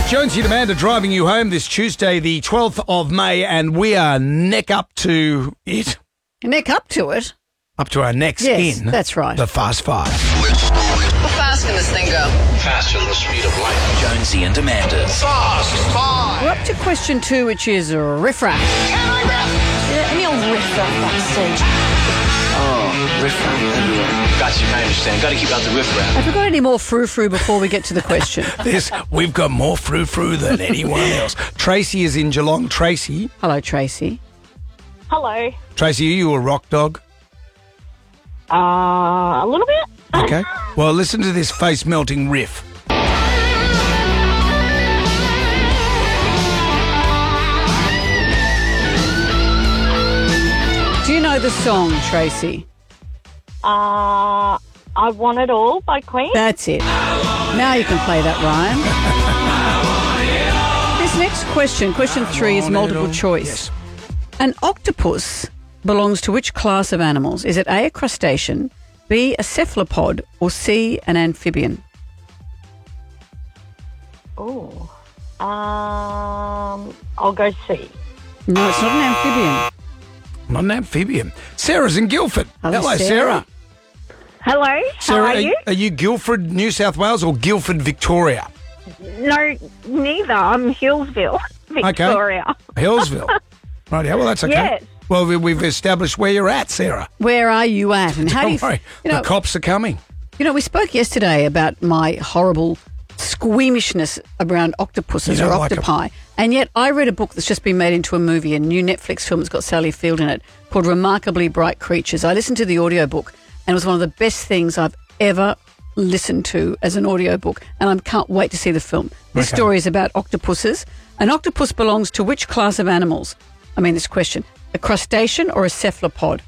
Jonesy and Amanda driving you home this Tuesday, the 12th of May, and we are neck up to it. Neck up to it? Up to our necks Yes, in. that's right. The Fast Five. How fast can this thing go? Faster than the speed of light. Jonesy and Amanda. Fast Five. We're up to question 2, which is riff-raff. Yeah, any old riff-raff backstage. Oh, riff-raff everywhere. Got you, I understand. Got to keep out the riff-raff. Have we got any more frou-frou before we get to the question? We've got more frou-frou than anyone else. Tracy is in Geelong. Tracy. Hello, Tracy. Hello. Tracy, are you a rock dog? A little bit. Okay. Well, listen to this face-melting riff. Do you know the song, Tracy? I Want It All by Queen. That's it. Now you can play that, Ryan. This next question, question 3, is multiple choice. Yes. An octopus belongs to which class of animals? Is it A, a crustacean, B, a cephalopod, or C, an amphibian? Oh. I'll go C. No, it's not an amphibian. Not an amphibian. Sarah's in Guildford. Hello, Sarah. Sarah. Hello. Sarah, How are you? Are you Guildford, New South Wales, or Guildford, Victoria? No, neither. I'm Hillsville, Victoria. Hillsville. Right, yeah, well, that's okay. Yes. Well, we've established where you're at, Sarah. Where are you at? And how do you, Don't worry, you know, the cops are coming. we spoke yesterday about my horrible squeamishness around octopuses You or don't like octopi. And yet I read a book that's just been made into a movie, a new Netflix film that's got Sally Field in it, called Remarkably Bright Creatures. I listened to the audiobook and it was one of the best things I've ever listened to as an audiobook, and I can't wait to see the film. This story is about octopuses. An octopus belongs to which class of animals? I mean, this question. A crustacean or a cephalopod?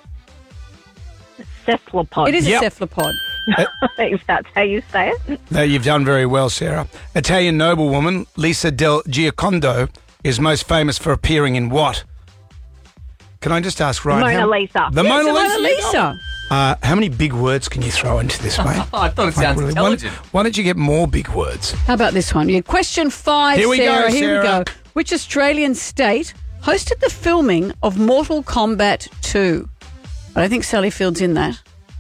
Cephalopod. It is Yep. a cephalopod. If that's how you say it. No, you've done very well, Sarah. Italian noblewoman Lisa del Giocondo is most famous for appearing in what? Can I just ask Ryan? Mona Lisa. The Yes, Mona the Lisa. Mona Lisa. How many big words can you throw into this, mate? I thought it sounded Really, intelligent. why don't you get more big words? How about this one? Yeah, question 5, Here we go, Sarah. Here we Sarah. go. Which Australian state hosted the filming of Mortal Kombat 2? I don't think Sally Field's in that.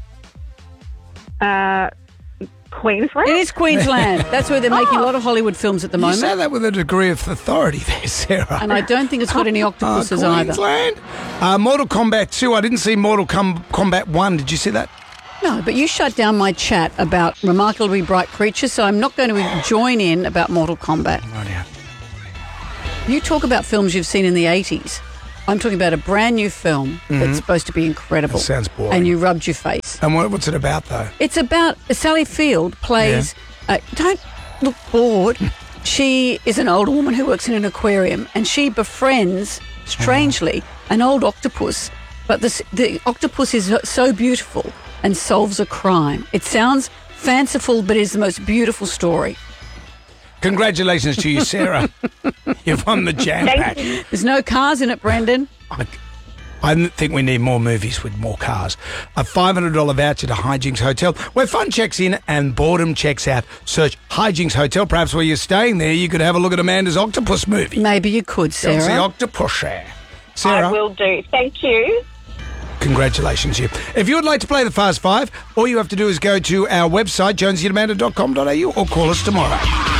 Queensland. It is Queensland. That's where they're making a lot of Hollywood films at the You say moment. that with a degree of authority there, Sarah. And I don't think it's got any octopuses either. Queensland. Mortal Kombat 2. I didn't see Mortal Kombat 1. Did you see that? No, but you shut down my chat about Remarkably Bright Creatures, so I'm not going to join in about Mortal Kombat. Right, yeah. You talk about films you've seen in the 80s. I'm talking about a brand new film that's supposed to be incredible. That sounds boring. And you rubbed your face. And what's it about, though? It's about Sally Field plays. Don't look bored. She is an older woman who works in an aquarium, and she befriends, strangely, an old octopus. But the octopus is so beautiful and solves a crime. It sounds fanciful, but it is the most beautiful story. Congratulations to you, Sarah. You've won the jam pack. There's no cars in it, Brendan. I think we need more movies with more cars. A $500 voucher to Hijinks Hotel, where fun checks in and boredom checks out. Search Hijinks Hotel. Perhaps while you're staying there, you could have a look at Amanda's Octopus movie. Maybe you could, Go see Sarah. Octopus there. Sarah, I will do. Thank you. congratulations to you. If you would like to play the Fast Five, all you have to do is go to our website, jonesyandamanda.com.au, or call us tomorrow.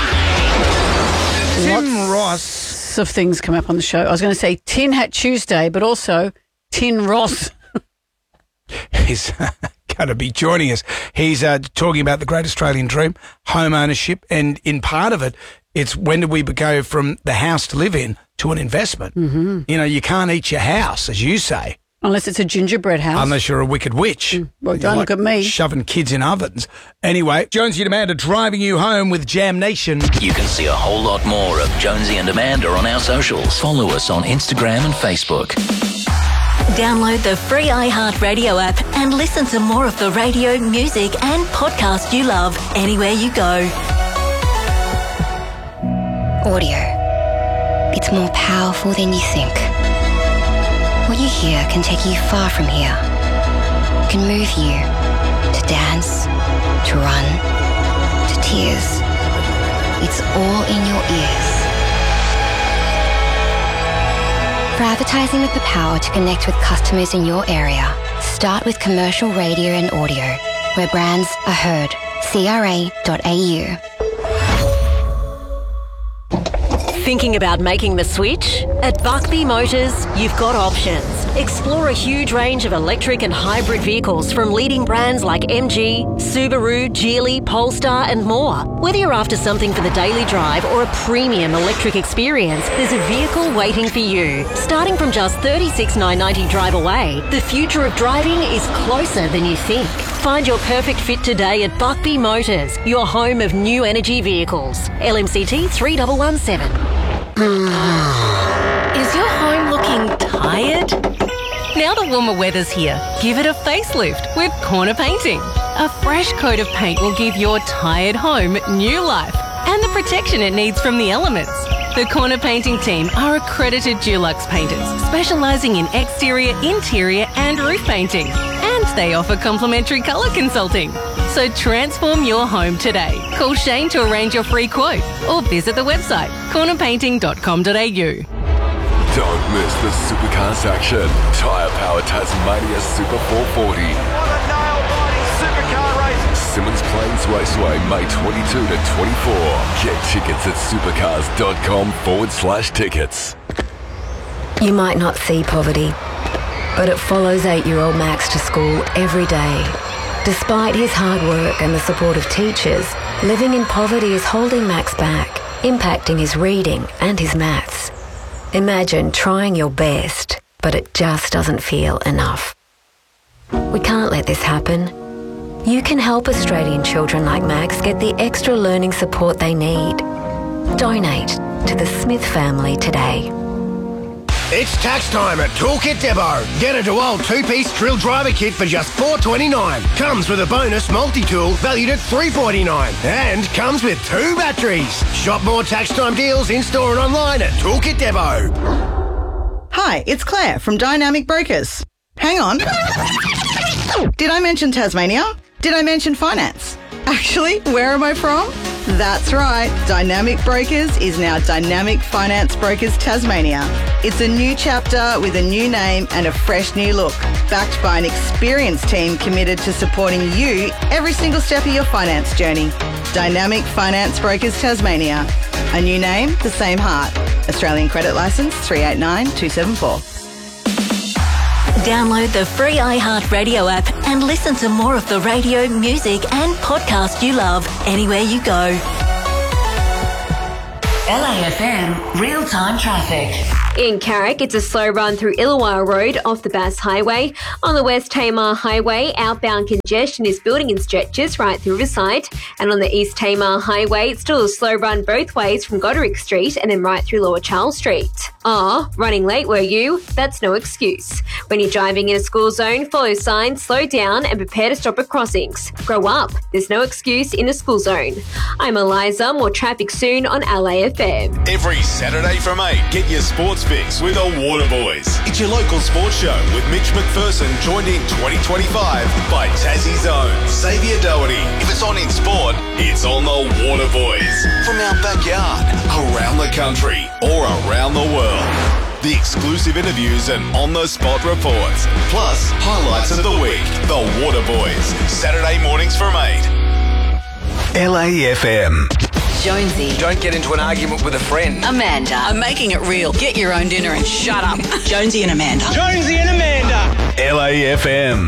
Tim Ross. Of things come up on the show. I was going to say Tin Hat Tuesday, but also Tin Ross. He's going to be joining us. He's talking about the great Australian dream, home ownership, and in part of it, it's when do we go from the house to live in to an investment? Mm-hmm. You know, you can't eat your house, as you say, Unless it's a gingerbread house. unless you're a wicked witch. Well, You don't look at me. Shoving kids in ovens. Anyway, Jonesy and Amanda driving you home with Jam Nation. You can see a whole lot more of Jonesy and Amanda on our socials. Follow us on Instagram and Facebook. Download the free iHeartRadio app and listen to more of the radio, music and podcast you love anywhere you go. Audio. It's more powerful than you think. What you hear can take you far from here. Can move you to dance, to run, to tears. It's It's all in your ears. For advertising with the power to connect with customers in your area, start with commercial radio and audio, where brands are heard. CRA.au. Thinking about making the switch? At Buckby Motors, you've got options. Explore a huge range of electric and hybrid vehicles from leading brands like MG, Subaru, Geely, Polestar and more. Whether you're after something for the daily drive or a premium electric experience, there's a vehicle waiting for you. Starting from just $36,990 drive away, the future of driving is closer than you think. Find your perfect fit today at Buckby Motors, your home of new energy vehicles. LMCT 3117. Is your home looking tired? Now the warmer weather's here, give it a facelift with Corner Painting. A fresh coat of paint will give your tired home new life and the protection it needs from the elements. The Corner Painting team are accredited Dulux painters, specialising in exterior, interior and roof painting. And they offer complimentary colour consulting. So transform your home today. Call Shane to arrange your free quote or visit the website cornerpainting.com.au. Don't miss the Supercars action. Tyre Power Tasmania Super 440. What a nail-biting supercar race. Simmons Plains Raceway, May 22 to 24. Get tickets at supercars.com/tickets. You might not see poverty, but it follows 8-year-old Max to school every day. Despite his hard work and the support of teachers, living in poverty is holding Max back, impacting his reading and his maths. Imagine trying your best, but it just doesn't feel enough. We can't let this happen. You can help Australian children like Max get the extra learning support they need. Donate to the Smith family today. It's tax time at Toolkit Depot. Get a DeWalt 2-piece drill driver kit for just $4.29. Comes with a bonus multi-tool valued at $3.49. And comes with 2 batteries. Shop more tax time deals in-store and online at Toolkit Depot. Hi, it's Claire from Dynamic Brokers. Hang on. Did I mention Tasmania? Did I mention finance? Actually, where am I from? That's right, Dynamic Brokers is now Dynamic Finance Brokers Tasmania. It's a new chapter with a new name and a fresh new look, backed by an experienced team committed to supporting you every single step of your finance journey. Dynamic Finance Brokers Tasmania. A new name, the same heart. Australian Credit Licence 389274. Download the free iHeartRadio app and listen to more of the radio, music and podcast you love anywhere you go. LAFM real-time traffic. In Carrick, it's a slow run through Illawarra Road off the Bass Highway. On the West Tamar Highway, outbound congestion is building in stretches right through Riverside. And on the East Tamar Highway, it's still a slow run both ways from Goderick Street and then right through Lower Charles Street. Running late were you? That's no excuse. When you're driving in a school zone, follow signs, slow down and prepare to stop at crossings. Grow up. There's no excuse in a school zone. I'm Eliza. More traffic soon on LAFM. Every Saturday from 8, get your sports fix with the Waterboys. It's your local sports show with Mitch McPherson, joined in 2025 by Tassie's own Xavier Doherty. If it's on in sport, it's on the Waterboys. From our backyard, around the country, or around the world. The exclusive interviews and on-the-spot reports. Plus, highlights of the week. The Waterboys. Saturday mornings from 8. LAFM. Jonesy. Don't get into an argument with a friend. Amanda. I'm making it real. Get your own dinner and shut up. Jonesy and Amanda. Jonesy and Amanda. LAFM.